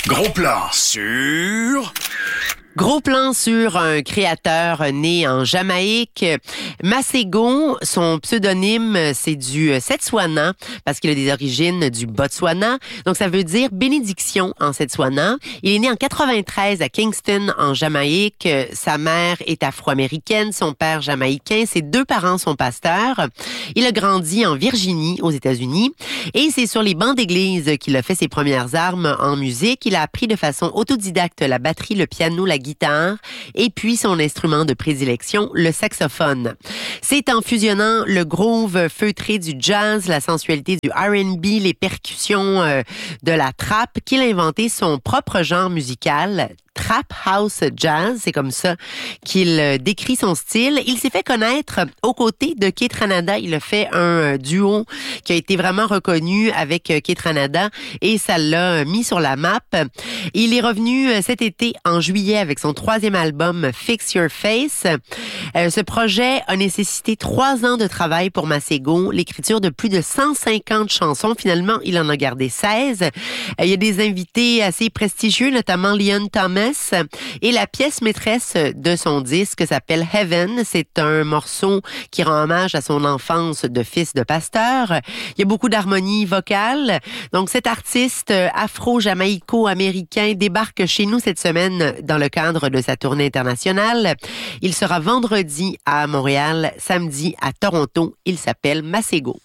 Gros plan sur... Gros plan sur un créateur né en Jamaïque. Masego, son pseudonyme, c'est du Setswana, parce qu'il a des origines du Botswana. Donc, ça veut dire bénédiction en Setswana. Il est né en 93 à Kingston, en Jamaïque. Sa mère est afro-américaine, son père jamaïcain. Ses deux parents sont pasteurs. Il a grandi en Virginie, aux États-Unis. Et c'est sur les bancs d'église qu'il a fait ses premières armes en musique. Il a appris de façon autodidacte la batterie, le piano, la guitare et puis son instrument de prédilection, le saxophone. C'est en fusionnant le groove feutré du jazz, la sensualité du R&B, les percussions de la trap qu'il a inventé son propre genre musical, Trap House Jazz, c'est comme ça qu'il décrit son style. Il s'est fait connaître aux côtés de Keith Ranada. Il a fait un duo qui a été vraiment reconnu avec Keith Ranada et ça l'a mis sur la map. Il est revenu cet été en juillet avec son troisième album Fix Your Face. Ce projet a nécessité 3 ans de travail pour Masego, l'écriture de plus de 150 chansons. Finalement, il en a gardé 16. Il y a des invités assez prestigieux, notamment Leon Thomas. Et la pièce maîtresse de son disque s'appelle Heaven. C'est un morceau qui rend hommage à son enfance de fils de pasteur. Il y a beaucoup d'harmonie vocale. Donc, cet artiste afro-jamaïco-américain débarque chez nous cette semaine dans le cadre de sa tournée internationale. Il sera vendredi à Montréal, samedi à Toronto. Il s'appelle Masego.